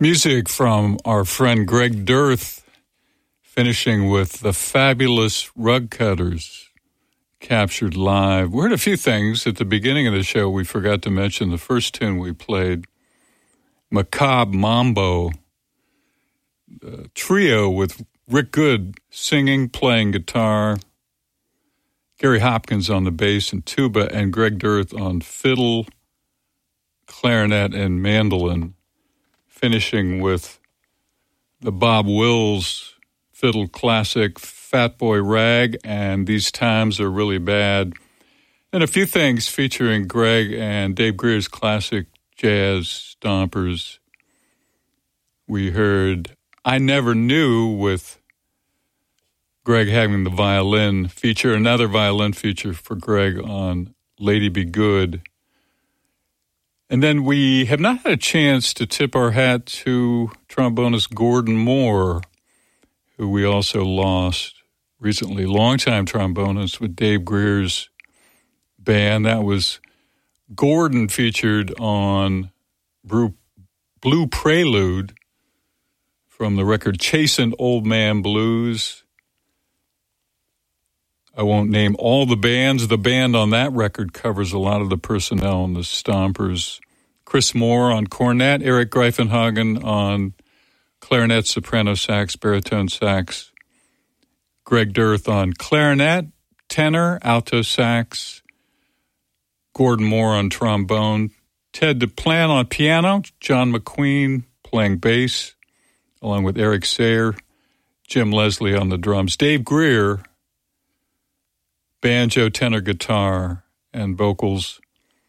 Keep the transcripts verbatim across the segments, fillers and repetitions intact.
Music from our friend Greg Dirth, finishing with the Fabulous Rug Cutters, captured live. We heard a few things at the beginning of the show we forgot to mention. The first tune we played, Macabre Mambo, a trio with Rick Good singing, playing guitar, Gary Hopkins on the bass and tuba, and Greg Dirth on fiddle, clarinet, and mandolin, finishing with the Bob Wills fiddle classic, Fat Boy Rag, and These Times Are Really Bad. And a few things featuring Greg and Dave Greer's classic jazz stompers. We heard I Never Knew with Greg having the violin feature, another violin feature for Greg on Lady Be Good. And then we have not had a chance to tip our hat to trombonist Gordon Moore, who we also lost recently, longtime trombonist with Dave Greer's band. That was Gordon featured on Blue Prelude from the record Chasin' Old Man Blues. I won't name all the bands. The band on that record covers a lot of the personnel and the Stompers. Chris Moore on cornet, Eric Greifenhagen on clarinet, soprano sax, baritone sax, Greg Dirth on clarinet, tenor, alto sax, Gordon Moore on trombone, Ted DePlan on piano, John McQueen playing bass, along with Eric Sayer, Jim Leslie on the drums, Dave Greer, banjo, tenor, guitar, and vocals.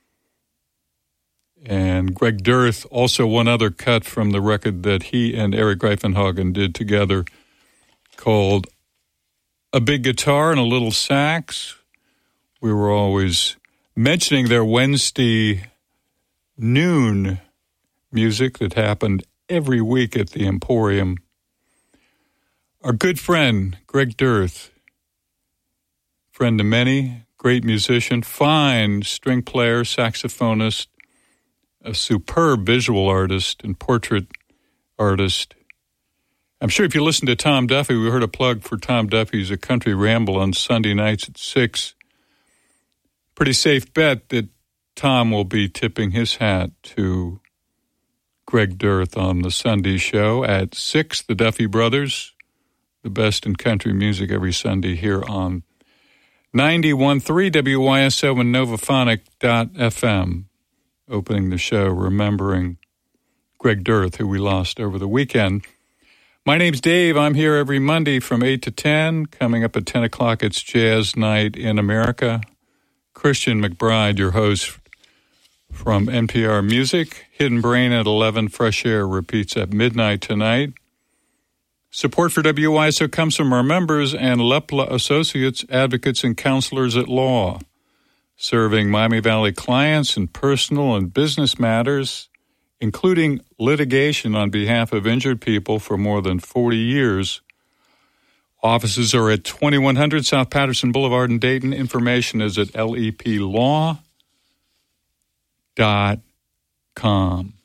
And Greg Dirth, also one other cut from the record that he and Eric Greifenhagen did together called A Big Guitar and a Little Sax. We were always mentioning their Wednesday noon music that happened every week at the Emporium. Our good friend, Greg Dirth, friend to many, great musician, fine string player, saxophonist, a superb visual artist and portrait artist. I'm sure if you listen to Tom Duffy, we heard a plug for Tom Duffy's A Country Ramble on Sunday nights at six. Pretty safe bet that Tom will be tipping his hat to Greg Dirth on the Sunday show at six, the Duffy Brothers, the best in country music every Sunday here on ninety-one point three W Y S O and Novaphonic dot F M. Opening the show, remembering Greg Dirth, who we lost over the weekend. My name's Dave. I'm here every Monday from eight to ten. Coming up at ten o'clock, it's Jazz Night in America. Christian McBride, your host from N P R Music. Hidden Brain at eleven. Fresh Air repeats at midnight tonight. Support for W Y S O comes from our members and Lepla Associates, advocates and counselors at law, serving Miami Valley clients in personal and business matters, including litigation on behalf of injured people for more than forty years. Offices are at twenty-one hundred South Patterson Boulevard in Dayton. Information is at L E P law dot com.